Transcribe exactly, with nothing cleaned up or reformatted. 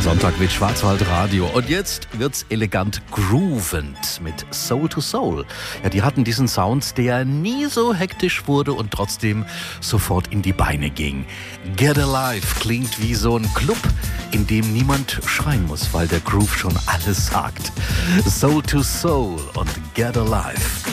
Sonntag mit Schwarzwaldradio. Und jetzt wird's elegant groovend mit Soul to Soul. Ja, die hatten diesen Sound, der nie so hektisch wurde und trotzdem sofort in die Beine ging. Get Alive klingt wie so ein Club, in dem niemand schreien muss, weil der Groove schon alles sagt. Soul to Soul und Get Alive.